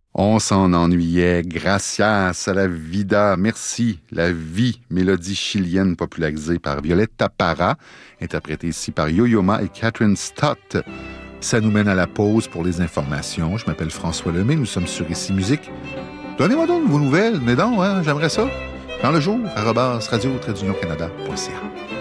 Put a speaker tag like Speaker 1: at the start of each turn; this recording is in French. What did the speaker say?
Speaker 1: On s'en ennuyait. Gracias a la vida. Merci. La vie, mélodie chilienne popularisée par Violetta Parra, interprétée ici par Yo-Yo Ma et Catherine Stott. Ça nous mène à la pause pour les informations. Je m'appelle François Lemay. Nous sommes sur Ici Musique. Donnez-moi donc vos nouvelles. Mais non, hein, j'aimerais ça. Quand le jour, @radio-canada.ca.